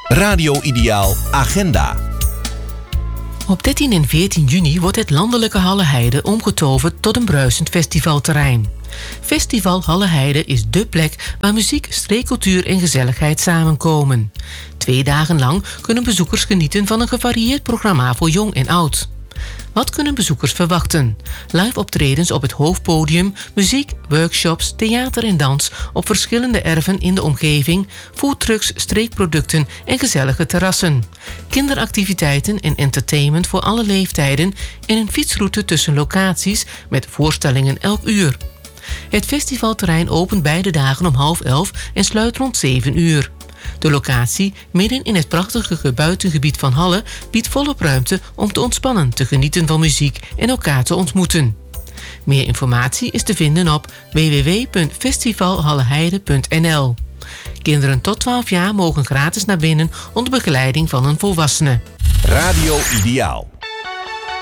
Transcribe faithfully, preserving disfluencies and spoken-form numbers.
Radio Ideaal Agenda. Op dertien en veertien juni wordt het landelijke Halleheide omgetoverd tot een bruisend festivalterrein. Festival Halleheide is dé plek waar muziek, streekcultuur en gezelligheid samenkomen. Twee dagen lang kunnen bezoekers genieten van een gevarieerd programma voor jong en oud. Wat kunnen bezoekers verwachten? Live optredens op het hoofdpodium, muziek, workshops, theater en dans op verschillende erven in de omgeving, foodtrucks, streekproducten en gezellige terrassen. Kinderactiviteiten en entertainment voor alle leeftijden en een fietsroute tussen locaties met voorstellingen elk uur. Het festivalterrein opent beide dagen om half elf en sluit rond zeven uur. De locatie, midden in het prachtige buitengebied van Halle, biedt volop ruimte om te ontspannen, te genieten van muziek en elkaar te ontmoeten. Meer informatie is te vinden op w w w punt festival halleheide punt n l. Kinderen tot twaalf jaar mogen gratis naar binnen onder begeleiding van een volwassene. Radio Ideaal.